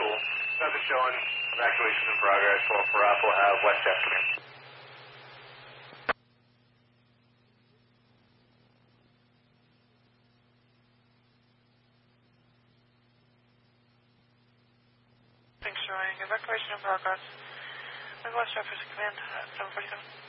cool. Nothing showing. Evacuation in progress. 12 for Apple. Have West Jeff come in. Thanks, showing. Evacuation in progress. West Jeff is command 747.